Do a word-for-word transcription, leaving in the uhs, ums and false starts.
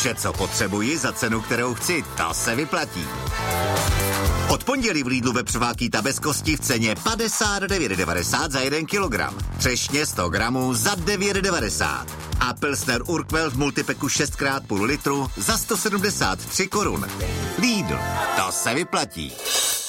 Vše, co potřebuji za cenu, kterou chci, to se vyplatí. Od pondělí v Lidlu vepřová bez kosti v ceně padesát devět devadesát za jeden kilogram. Třešně sto gramů za devět devadesát. A Pilsner Urquell v multipeku šest krát půl litru za sto sedmdesát tři korun. Lidl, to se vyplatí.